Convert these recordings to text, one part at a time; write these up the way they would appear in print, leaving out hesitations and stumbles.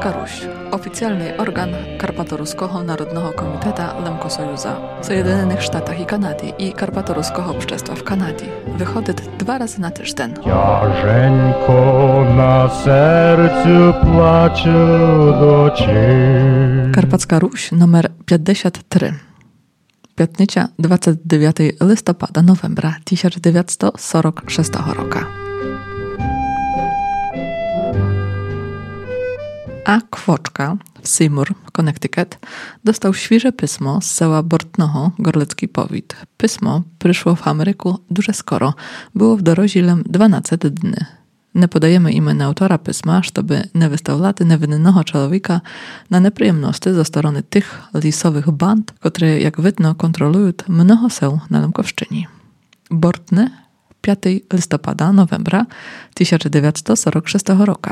Karpacka Ruś, oficjalny organ Karpatoruskiego Narodnego Komiteta Lemkosojuza, co jedynych Sztatach i Kanady i Karpatoruskiego Общества w Kanadzie. Wychodzi 2 razy na tydzień. Ciażenko na sercu płacze do ciebie. Karpacka Ruś numer 53. Piątnica 29 listopada novembra 1946 roku. A Kwoczka w Seymour, Connecticut, dostał świeże pismo z sela Bortnoho, Gorlecki Powit. Pismo przyszło w Ameryku duże skoro, było w dorożilem 12 dni. Nie podajemy imienia autora pisma, żeby nie wystawiać niewinnego człowieka na nieprzyjemności ze strony tych lisowych band, które, jak widno, kontrolują mnoho seł na Lemkowszczyni. Bortny 5 listopada, novembra 1946 roku.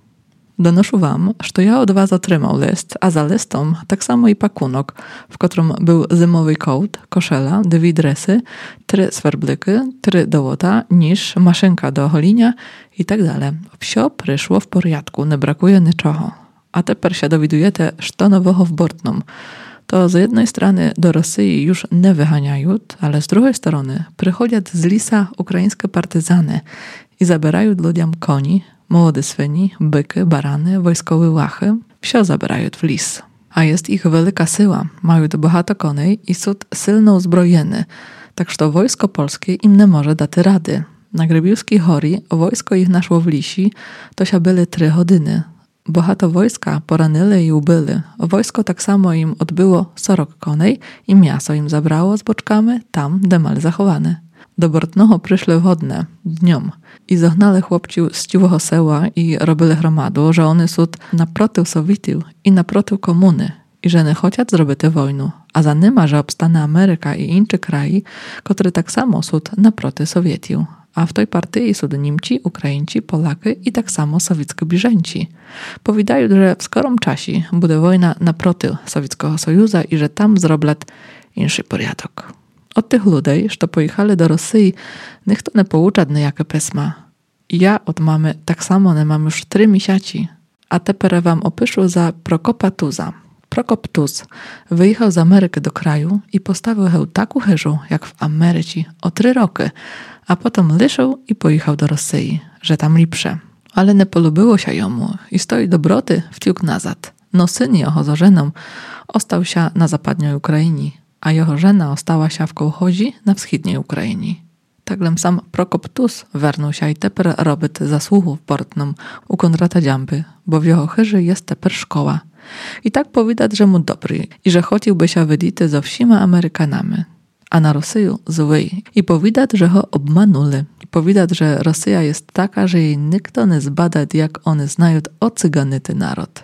Donoszę wam, że ja od was otrzymał list, a za listom tak samo i pakunok, w którym był zimowy kołd, koszela, 2 dresy, 3 swerbliki, 3 dołota, niż, maszynka do holinia i tak dalej. Wsio przyszło w porządku, nie brakuje niczego. A teraz się dowiadujecie, co nowego w Bortnom. To z jednej strony do Rosji już nie wyganiają, ale z drugiej strony przychodzą z lisa ukraińskie partyzany i zabierają ludziom koni, młode swyni, byky, barany, wojskowe łachy, wsio zabierają w lis. A jest ich wielka siła, mają bohato konej i są silno uzbrojeni, tak że wojsko polskie im nie może dać rady. Na Grybiuskiej Hori wojsko ich naszło w lisi, to się były 3 godziny. Bohato wojska poranili i ubyli. Wojsko tak samo im odbyło 40 konej i miasto im zabrało z boczkami tam, gdzie mali zachowane. Do Bortnoho przyszły wodne, dniom, i zagnali chłopci z ciuchego seła i robili hromadu, że one są naprotiv Sowietów i naprotiv komuny i że nie chcą zrobić wojnu, a za nima, że obstanie Ameryka i inne kraje, które tak samo są naprotiv Sowietów. A w tej partii są Niemcy, Ukraińcy, Polaki i tak samo sowieckie bieżęci. Powiadają, że w skorym czasie będzie wojna naprotiv Sowieckiego Sojuza i że tam zrobią inny porządek. Od tych ludzi, że pojechali do Rosji, nikt nie poucza niejakie pisma. Ja od mamy tak samo nie mam już 3 miesiące, a teraz wam opiszę za Prokopa Tuza. Prokop Tuz wyjechał z Ameryki do kraju i postawił taką chyżu, jak w Ameryce, o 3 roky, a potem liszył i pojechał do Rosji, że tam lepsze. Ale nie polubiło się jemu i stoi dobroty wciąg nazad. No syn jego z żoną ostał się na zapadniej Ukrainie, a jeho żena ostała się w kołchozie na wschodniej Ukrainie. Taglem sam Prokop Tuz wernął się i teper robić zasłuchów Bortnom u Konrata Dziamby, bo w jeho chyży jest teper szkoła. I tak powidać, że mu dobry i że chciałby się wydity ze wsima Amerykanami, a na Rosję zły. I powidać, że go obmanuli. I powidać, że Rosja jest taka, że jej nikt nie zbada, jak one znają o cyganity naród.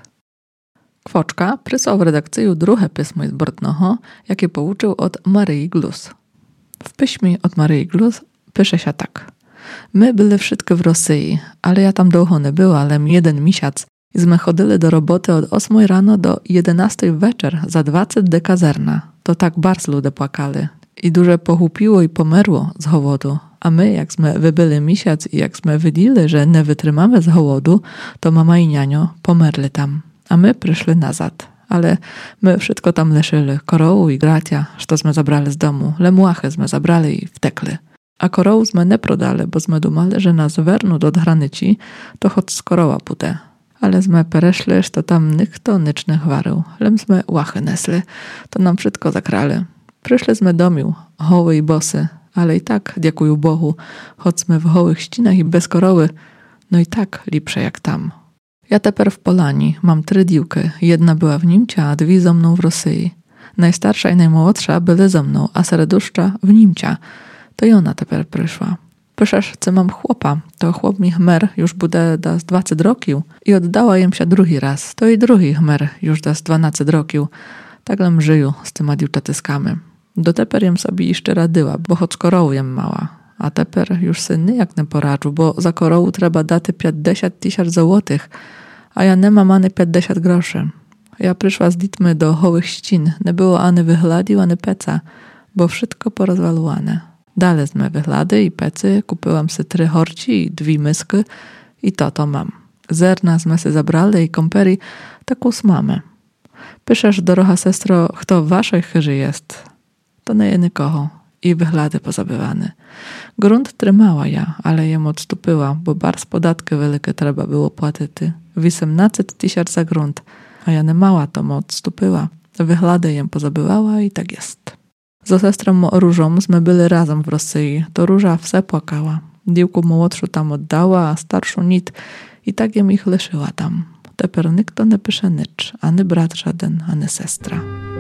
Kwoczka przysłał w redakcję drugie pismo z Bortnoho, jakie pouczył od Maryi Glus. W piśmie od Maryi Glus pisze się tak. My byli wszystkie w Rosji, ale ja tam długo nie była, ale 1 miesiąc i zmy chodzili do roboty od 8 rano do 11 wieczór za 20 de kazerna. To tak bardzo ludzie płakali. I duże pochupiło i pomerło z głodu. A my, jak sme wybyli miesiąc i jak sme widzieli, że nie wytrzymamy z głodu, to mama i nianio pomerli tam. A my przyszli nazad. Ale my wszystko tam leszyli. Korołu i gracia, co sme zabrali z domu. Lemłachy sme zabrali i wtekli. A korołu sme nie prodali, bo sme dumali, że nas wernu do granicy, to choć z koroła pude. Ale sme pereszli, że tam nikt nic nie chwarył. Lem sme łachy nesli, to nam wszystko zakrali. Przyszli sme domił, hoły i bosy, ale i tak, dziękuję Bogu, choć sme w hołych ścinach i bez koroły, no i tak lepsze jak tam. Ja teper w Polani mam 3 dziewki, 1 była w Niemcia, a 2 ze mną w Rosji. Najstarsza i najmłodsza były ze mną, a serduszcza w Niemcia. To i ona teper przyszła. Piszesz, co mam chłopa, to chłop mi chmer już bude da z 20 roków i oddała jem się drugi raz, to i drugi chmer już da z 12 roków. Taglem żyju z tyma dziewczatyskami. Do teper jem sobie jeszcze radyła, bo choć korołu jem mała. A teper już syny jak nie poradzu, bo za korołu trzeba dać 50 000 złotych, a ja nie mam ani 50 groszy. Ja przyszła z ditmy do hołych ścin, nie było ani wychladił, ani peca, bo wszystko porozwaluwane. Dalej sme wychlady i pecy, kupiłam sobie 3 horci i 2 myski i to mam. Zerna sme se zabrali i komperi, Taką mamy. Piszesz, doroga sestro, kto w waszej chyży jest, to nie jeny koho i wychlady pozabywany. Grunt trzymała ja, ale jem odstupyła, bo bardzo podatki wielkie trzeba było płatyty. 18 000 za grunt, a ja nie mała to mu odstupyła. Wychlady jem pozabywała i tak jest. Z sestrą Różą my byli razem w Rosji, to Róża wse płakała. Dziłku młodszą tam oddała, a starszą nic i tak jem ich leszyła tam. Teper nikt to nie pisze nicz, ani brat żaden, ani sestra.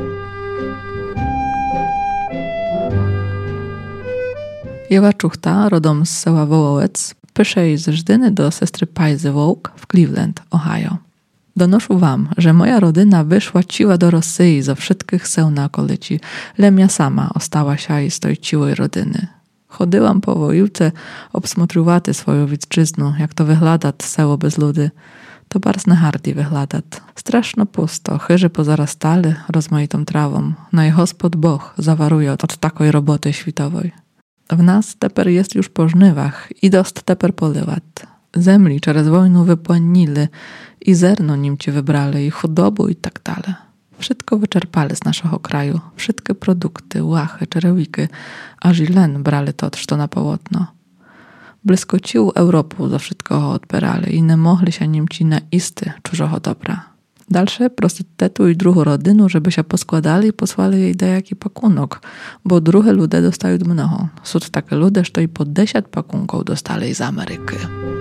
Jewa Czuchta, rodom z sela Wołołec, pisze jej z Żdyny do sestry Pajzy Wołk w Cleveland, Ohio. Donoszę wam, że moja rodzina wyszła ciła do Rosji ze wszystkich seł na okolici, lecz ja sama ostała się z tej ciłej rodziny. Chodyłam po wojówce obsmotrywaty swoją wiejszczyznu, jak to wygląda seło bez ludy. To bardzo nehardy wygląda. Straszno pusto, chyży pozarastali rozmaitą trawą. No i Gospod Boh zawaruje od takiej roboty świtowej. W nas teper jest już po żniwach i dost teper polywać. Zemli przez wojnę wypłynili i zerno nimci wybrali i chudobu i tak dalej. Wszystko wyczerpali z naszego kraju. Wszystkie produkty, łachy, czerewiki, aż i len brali to, co na połotno. Blisko cił Europą za wszystko odbierali i nie mogli się nimci na isty czużoho dobra. Dalsze prostytutu i drugą rodynu, żeby się poskładali i posłali jej dajaki pakunok, bo drugie ludy dostają mnoho. Sud takie ludy, że to i po 10 pakunków dostali z Ameryki.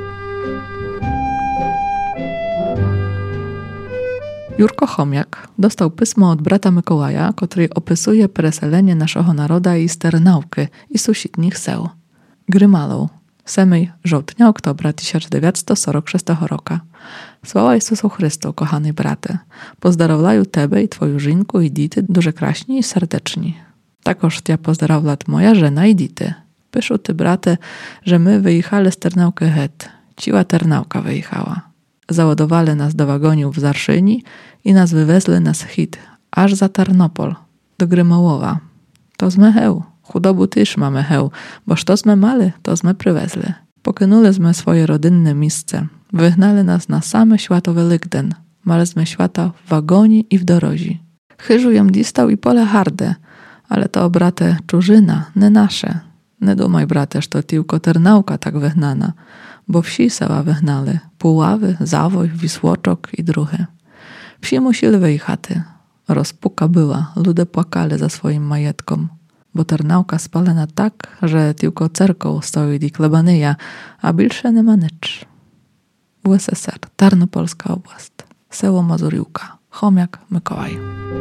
Jurko Chomiak dostał pismo od brata Mikołaja, który opisuje preselenie naszego naroda i sternałki i susitnich seł. Grymalą, semej żołtnia oktobra 1946 roku. Sława Jezusu Chrystu, kochany brate, pozdrawляю Tebe i Twoją żynku i dity duże kraśni i serdeczni. Takoż ja pozdrawlat moja żena i dity. Pyszą Ty, brate, że my wyjechali z Ternałki het. Ciła Ternałka wyjechała. Załadowali nas do wagoniów w Zarszyni i nas wywezli na schid, aż za Tarnopol, do Grymołowa. To zme heł, chudobu też mamy heł, bo što zme mali, to zme przywezli. Pokynuli zme swoje rodzinne miejsce. Wygnali nas na same święto Wielkden. Mali zme święta w wagonie i w dorozi. Chyżu jem distał i pole harde, ale to, brate, czużyna, nie nasze. Nie dumaj, brate, że to tylko Ternałka tak wygnana, bo wsi sela wygnali, Puławy, Zawoj, Wisłoczok i drugie. Wsi musieli wyjechać. Rozpuka była, ludzie płakali za swoim majetkom, bo Ternałka spalena tak, że tylko cerkoł stoi i klebanyja, a bilsze nie ma nicz. USSR, Tarnopolska oblast, seło Mazuriłka, Chomiak, Mikołaj.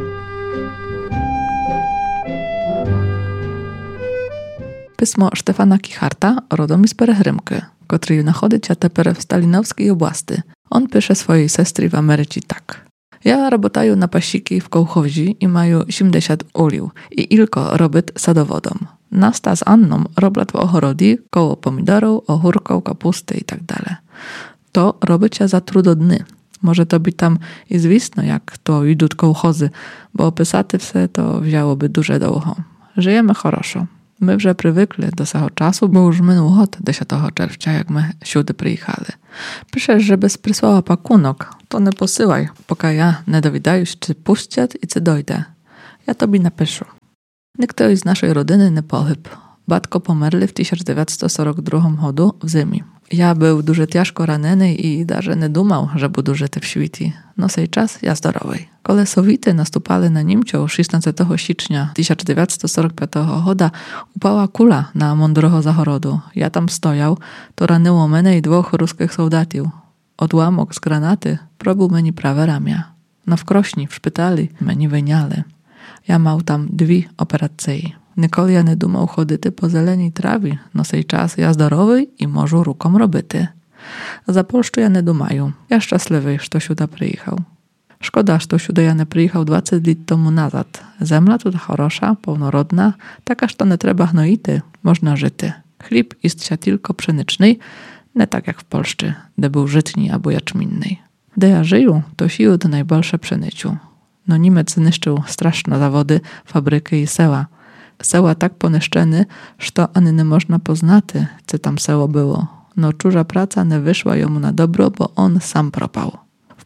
Pismo Stefana Kicharta, rodom z Perehrymky, który nachodzicia teper w Stalinowskiej oblasti. On pisze swojej sestry w Ameryce tak. Ja robotaju na pasiki w kołchozi i mają 80 ulił i ilko robić sadowodom. Nasta z Anną roblat w ochorodi koło pomidorów, ogórków, kapusty i tak dalej. To robicie za trudodny. Może to by tam i zwisno, jak to idą kołchozy, bo opisaty wse to wzięłoby duże długo. Żyjemy хорошо. My вже привикли до цього часу, бо już minął год 10 czerwca, jak my сюди приїхали. Piszesz, że bez przysłała pakunok, to nie posyłaj, poka ja nie dowiadаюсь, czy puścić i czy dojdę. Ja tobie napiszę. Nikt z naszej rodziny nie pohyb. Batko pomerli w 1942 году w zimie. Ja był дуже ciężko raneny i даже nie dumał, że budu żyty w świecie. No sej czas ja zdrowej. Kole Sowity nastupali na Niemców 16 sierpnia 1945 года, upała kula na mądrogo zachorodu. Ja tam stojał, to ranyło mnie i 2 ruskich soldatów. Odłamok z granaty probił mnie prawe ramię. Na wkrośni w szpitali mnie wyniali. Ja mał tam 2 operacje. Nikoли я не думав ходити по зеленій траві, но сей час я здоровий і можу руком робити. За Польщу я не думаю. Я щасливий, що сюди приїхав. Szkoda, że сюди я не приїхав 20 літ тому назад. Земля тут хороша, повнородна, така, що не треба гноїти, можна жити. Chleb jest się tylko pszeniczny, nie tak jak w Polsce, gdzie był żytni albo jaczminny. Gdzie ja żyję, to siły to najbolsze pszenicu. No Niemiec niszczył straszne zawody, fabryki i sela. Seła tak poniszczeny, że ani nie można poznaty, co tam seło było. No czuża praca nie wyszła jemu na dobro, bo on sam propał. W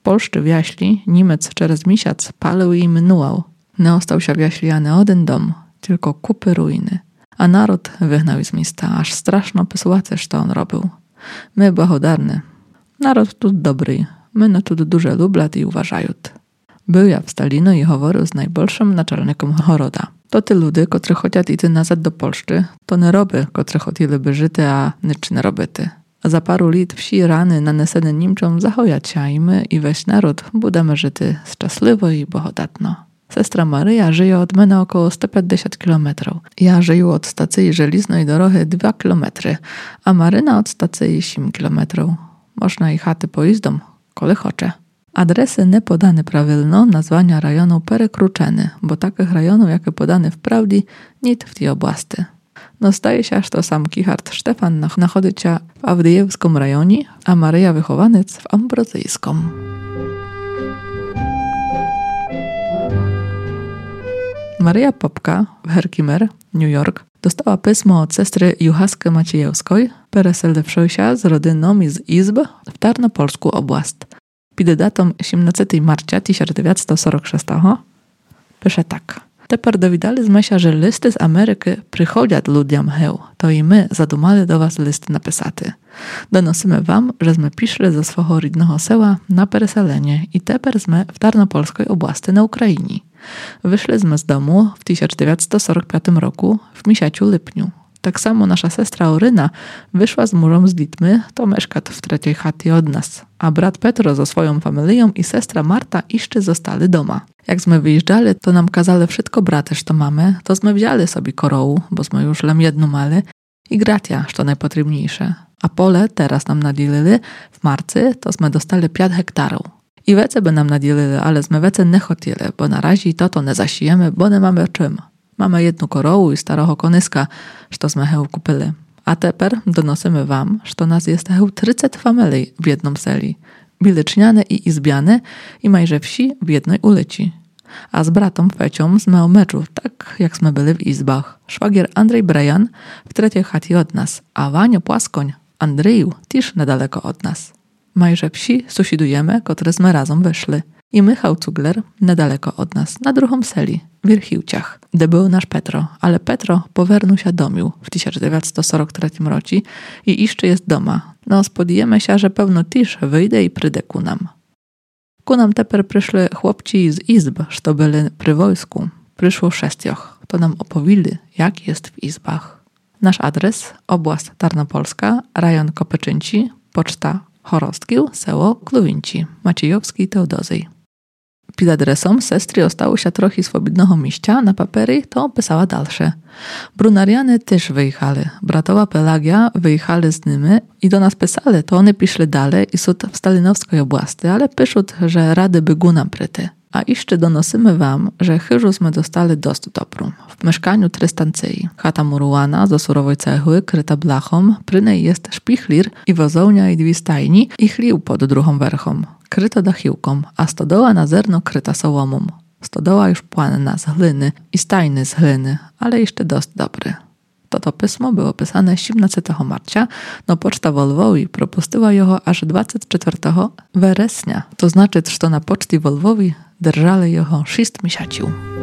Polszczy w jaśli Niemiec przez miesiąc palił i minuał. Nie ostał się w jaśli ani jeden dom, tylko kupy ruiny. A naród wygnał z miasta, aż straszno pysułace, co on robił. My błahodarny. Naród tu dobry, my no tu duże lublat i uważają. Był ja w Stalinu i говорив z najbolszym naczelnikiem Horoda. To ty ludy, kotry chociaż idzie nazad do Polszczy, to nie roby, kotry chcieliby żyty, a nic nie robyty. Za paru lit wsi rany nanesene Niemczom zachojać się i my i weź naród budemy żyty szczęśliwo i bohodatno. Sestra Maryja żyje od mnie około 150 kilometrów. Ja żyję od stacji żeliznej dorohy 2 kilometry, a Maryna od stacji 7 kilometrów. Można i chaty pojeźdą, kole chocze. Adresy nie podane prawilno, nazwania rajonu perekruczeny, bo takich rajonów, jakie podane wprawdzie, nic w tej oblasti. No staje się aż to sam kichart Stefan nachodzi się w Awdyjewskim rejonie, a Maryja wychowaniec w Ambrozyjskim. Maryja Popka w Herkimer, New York, dostała pismo od sestry Juchaski Maciejewskiej, pereselewszej się z rodziną z Izb w Tarnopolsku oblast. Pід datą 17 marca 1946 pisze tak. Teper dowiedzieliśmy się, że listy z Ameryki przychodzą ludziom heł, to i my zadumali do was listy napisaty. Donosimy wam, żeśmy piszli ze swojego rodnego sela na pereselenie i teper sme w Tarnopolskiej oblasti na Ukrainie. Wyszliśmy z domu w 1945 roku w miesiącu lipniu. Tak samo nasza sestra Oryna wyszła z mężem z dziećmi, to mieszka w trzeciej chacie od nas, a brat Petro ze swoją familią i sestra Marta jeszcze zostali doma. Jak sme wyjeżdżali, to nam kazali wszystko brać, co mamy, to sme wzięli sobie korołu, bo sme już lem jedną mali, i gratia, co najpotrzebniejsze. A pole teraz nam nadzielili, w marcu to sme dostali 5 hektarów. I wece by nam nadzielili, ale sme wece nie chcieli, bo na razie to nie zasijemy, bo nie mamy czym. Mamy jedną korołu i starego konyska, co sme heł kupili. A teper donosimy wam, że nas jest heł 30 familii w jednym seli. Bileczniane i izbiane i majże wsi w jednej ulicy. A z bratom Fecią sme o meczu, tak jak sme byli w izbach. Szwagier Andrzej Brejan w trzeciej chacie od nas, a Wanio Płaskoń, Andrzeju, też niedaleko od nas. Majże wsi sąsiadujemy, które sme razem wyszli. I Michał Cugler niedaleko od nas, na drugą seli, w Irchiłciach, gdzie był nasz Petro. Ale Petro powernął się domił w 1943 roku i jeszcze jest doma. No spodjemy się, że pewno też wyjdzie i przyjdzie ku nam. Ku nam teper przyszli chłopci z izb, co byli przy wojsku. Przyszło 6. To nam opowiedzieli, jak jest w izbach. Nasz adres: oblast Tarnopolska, rejon Kopyczynci, poczta Chorostkił, selo Kluwinci, Maciejowski Teodozji. Pід adresem sestry ostało się trochę swobodnego miejsca na papiery, to pisała dalsze. Brunariany też wyjechali. Bratowa Pelagia wyjechali z nimi i do nas pisali, to one piszli dalej i są w Stalinowskiej oblasti, ale piszą, że rady bygu nam pryty. A jeszcze donosimy wam, że chyżu sme dostali dość dobrą. W mieszkaniu 3 stancyi. Chata murowana ze surowej cegły, kryta blachą, przy niej jest szpichlir i wozownia i 2 stajni i chlił pod drugą werchą. Kryto dachiłką, a stodoła na zerno kryta sołomą. Stodoła już płanna z gliny i stajny z gliny, ale jeszcze dość dobry. To pismo było pisane 17 marca, no poczta w Lwowie propuściła jego aż 24 września. To znaczy, że na poczcie w Lwowie drżali jego 6 miesięcy.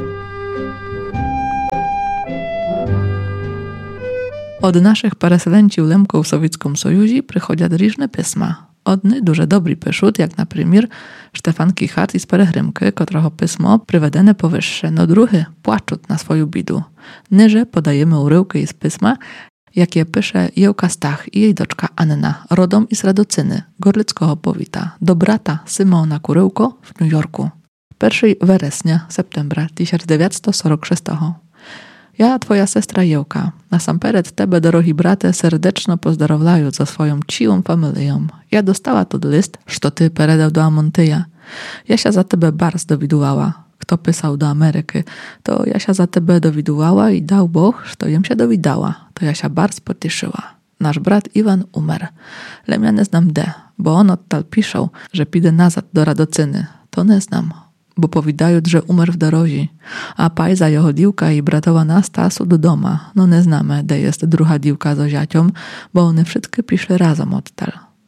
Od naszych pereselęciów Lemków w Sowieckim Sojuzie przychodzą różne pisma. Odny duże dobry pyszut, jak na przykład Stefan Kichart z Perechrymky, którego pismo prywedene powyższe, no druhy płaczut na swoją bidu. Nyże podajemy urywki z pisma, jakie pisze Jełka Stach i jej doczka Anna, rodom i z Radocyny, Gorlickiego powita, do brata Symona Kuryłko w New Yorku. 1 września, septembra 1946. Ja, twoja sestra Jełka, nasampered tebe, drogi brate, serdeczno pozdrowlaju za swoją ciłą familią. Ja dostała tu list, że ty peredał do Amontyja. Ja się za tebe bardzo dowidułała. Kto pisał do Ameryki, to ja się za tebe dowidułała i dał Bóg, że jem się dowidała. To ja się bardzo potieszyła. Nasz brat Iwan umarł. Lem ja nie znam de, bo on odtal piszał, że pidę nazad do Radocyny. To nie znam. Bo powidają, że umarł w dorozi, a pajza jeho diłka i bratowa Nasta są do doma. No nie znamy, gdzie jest druga diłka z oziacią, bo one wszystkie piszły razem odtal.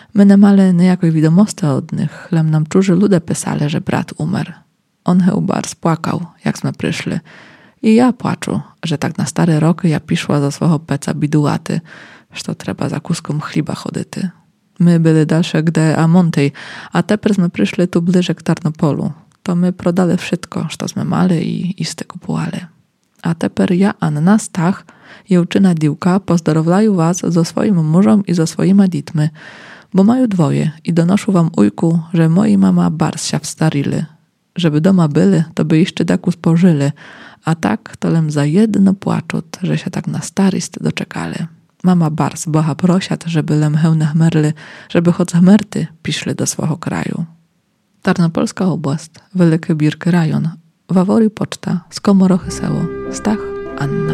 My nemale nejakoj wiadomosti od nich, lem nam czuży ludzie pisali, że brat umarł. On chyba spłakał, jak sme przyszli. I ja płaczu, że tak na stare roky ja piszła za swego peca bidułaty, że trzeba za kuską chliba chodyty. My byli dalsze gde Amontej, a tepер sme przyszli tu bliżej k Tarnopolu. To my prodali wszystko, co sme mali i isty kupowali. A tepер ja, Anna Stach, jewczyna Diłka, pozdrowlaju was ze swoim mużem i ze swoimi dzitmi, bo mają dwoje i donoszę wam ujku, że moi mama bars się wstarili. Żeby doma byli, to by jeszcze taku spożyli, a tak to lem za jedno płaczut, że się tak na starost doczekali. Mama bars boha prosiat, żeby lem hełnech merli, żeby choć merty piszli do swego kraju. Tarnopolska oblast, Wielkie Birky rajon, Wawory poczta, Skomorochy seło, Stach, Anna.